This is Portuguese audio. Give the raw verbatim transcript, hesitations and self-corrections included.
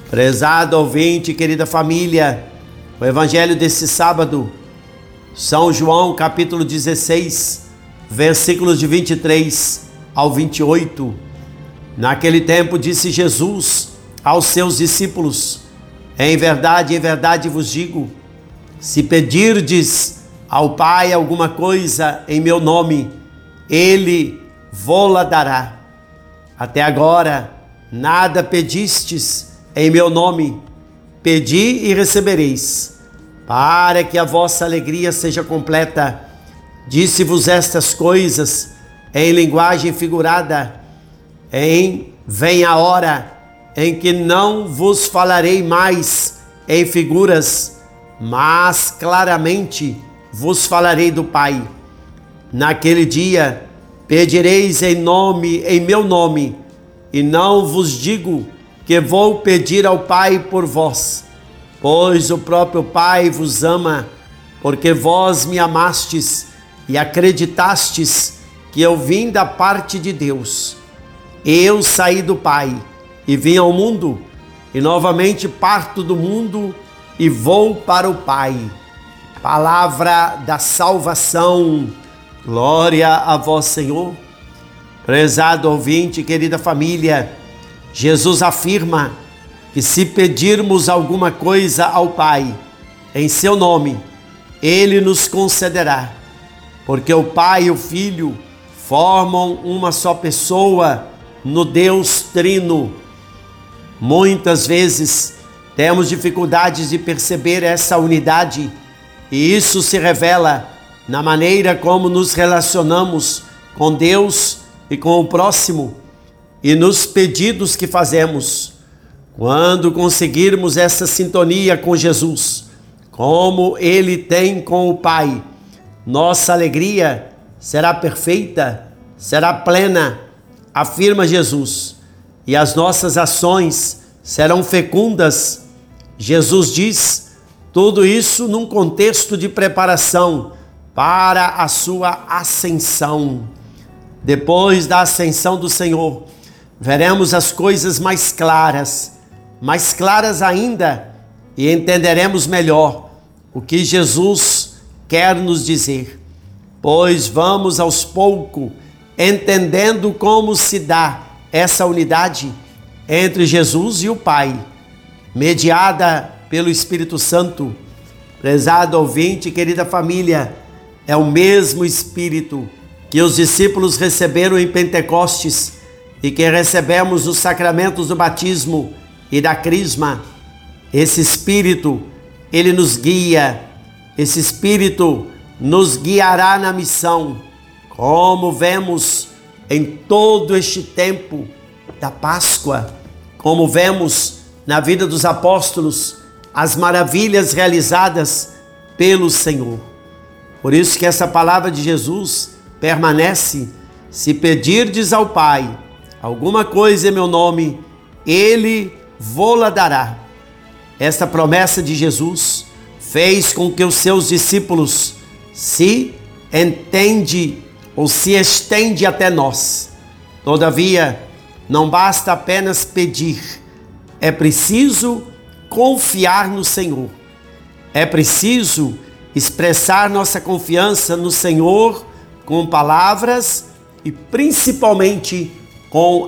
Prezado ouvinte, querida família, o evangelho desse sábado, São João capítulo dezesseis, versículos de vinte e três ao vinte e oito. Naquele tempo disse Jesus aos seus discípulos: em verdade, em verdade vos digo, se pedirdes ao Pai alguma coisa em meu nome, Ele vô-la dará. Até agora nada pedistes em meu nome. Pedi e recebereis, para que a vossa alegria seja completa. Disse-vos estas coisas em linguagem figurada, em vem a hora em que não vos falarei mais em figuras, mas claramente vos falarei do Pai. Naquele dia pedireis em nome, em meu nome, e não vos digo que vou pedir ao Pai por vós, pois o próprio Pai vos ama, porque vós me amastes e acreditastes que eu vim da parte de Deus. Eu saí do Pai e vim ao mundo, e novamente parto do mundo e vou para o Pai. Palavra da salvação. Glória a vós, Senhor. Prezado ouvinte, querida família, Jesus afirma que se pedirmos alguma coisa ao Pai em seu nome, Ele nos concederá, porque o Pai e o Filho formam uma só pessoa no Deus Trino. Muitas vezes temos dificuldades de perceber essa unidade, e isso se revela na maneira como nos relacionamos com Deus e com o próximo, e nos pedidos que fazemos. Quando conseguirmos essa sintonia com Jesus, como Ele tem com o Pai, nossa alegria será perfeita, será plena, afirma Jesus, e as nossas ações serão fecundas. Jesus diz tudo isso num contexto de preparação para a sua ascensão. Depois da ascensão do Senhor, veremos as coisas mais claras, mais claras ainda, e entenderemos melhor o que Jesus quer nos dizer, pois vamos aos poucos entendendo como se dá essa unidade entre Jesus e o Pai, mediada pelo Espírito Santo. Prezado ouvinte, querida família, é o mesmo Espírito que os discípulos receberam em Pentecostes e que recebemos nos sacramentos do batismo e da crisma. Esse Espírito, ele nos guia, esse Espírito nos guiará na missão, como vemos em todo este tempo da Páscoa, como vemos na vida dos apóstolos, as maravilhas realizadas pelo Senhor. Por isso que essa palavra de Jesus permanece: se pedirdes ao Pai alguma coisa em meu nome, Ele vô-la dará. Esta promessa de Jesus fez com que os seus discípulos se entende ou se estende até nós. Todavia, não basta apenas pedir, é preciso confiar no Senhor. É preciso expressar nossa confiança no Senhor com palavras e principalmente com